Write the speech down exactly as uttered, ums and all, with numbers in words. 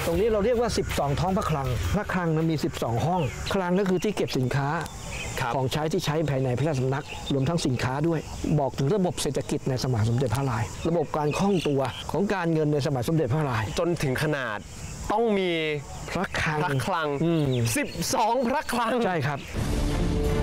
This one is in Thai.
ตรงนี้เราเรียกว่าสิบสองท้องพระคลังพระคลังนั้นมีสิบสองห้องคลังก็คือที่เก็บสินค้าของใช้ที่ใช้ภายในพระราชสำนักรวมทั้งสินค้าด้วยบอกถึงระบบเศรษฐกิจในสมัยสมเด็จพระนารายณ์ระบบการคล่องตัวของการเงินในสมัยสมเด็จพระนารายณ์จนถึงขนาดต้องมีพระคลังพระคลังอืมสิบสองพระคลังใช่ครับ